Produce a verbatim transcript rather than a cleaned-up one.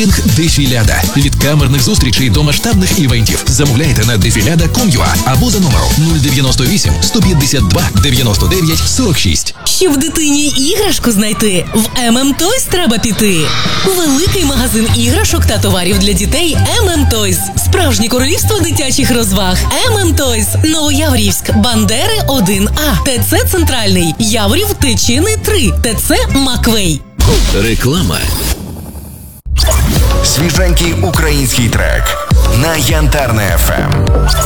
Кетерінг Дефіляда. Від камерних зустрічей до масштабних івентів. Замовляйте на дефіляда крапка ком крапка ю а або за номером нуль дев'яносто вісім сто п'ятдесят два дев'яносто дев'ять сорок шість. Щоб дитині іграшку знайти, в ем ем Toys треба піти. Великий магазин іграшок та товарів для дітей ем ем Toys. Справжнє королівство дитячих розваг. ем ем Toys. Новояврівськ. Бандери один А. ТЦ Центральний. Яворів Тичини три. ТЦ Маквей. Реклама. Свіженький український трек на Янтарне еф ем.